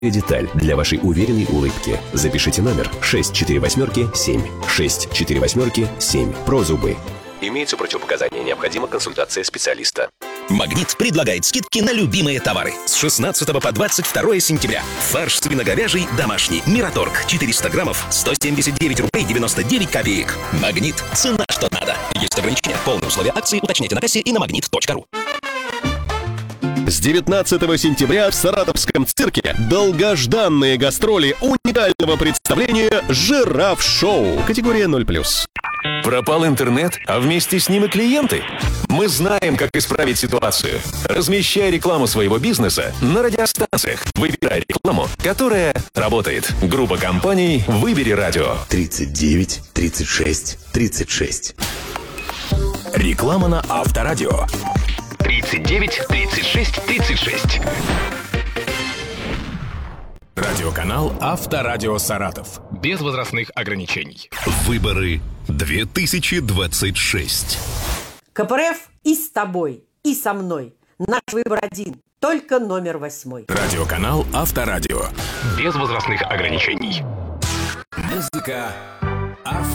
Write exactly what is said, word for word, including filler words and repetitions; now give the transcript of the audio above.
деталь для вашей уверенной улыбки. Запишите номер шесть четыре восемь семь. шесть четыре восемь семь. Про зубы. Имеются противопоказания. Необходима консультация специалиста. «Магнит» предлагает скидки на любимые товары. С шестнадцатого по двадцать второе сентября. Фарш свино-говяжий домашний «Мираторг» четыреста граммов, сто семьдесят девять рублей девяносто девять копеек. «Магнит» – цена, что надо. Есть ограничения. Полные условия акции уточняйте на кассе и на магнит точка ру. С девятнадцатого сентября в Саратовском цирке долгожданные гастроли уникального представления «Жираф-шоу». Категория ноль плюс. Пропал интернет, а вместе с ним и клиенты? Мы знаем, как исправить ситуацию. Размещай рекламу своего бизнеса на радиостанциях. Выбирай рекламу, которая работает. Группа компаний «Выбери радио». тридцать девять тридцать шесть тридцать шесть. Реклама на Авторадио. тридцать девять тридцать шесть тридцать шесть. Радиоканал Авторадио Саратов. Без возрастных ограничений. Выборы две тысячи двадцать шесть. КПРФ и с тобой, и со мной. Наш выбор один, только номер восьмой. Радиоканал Авторадио. Без возрастных ограничений. Музыка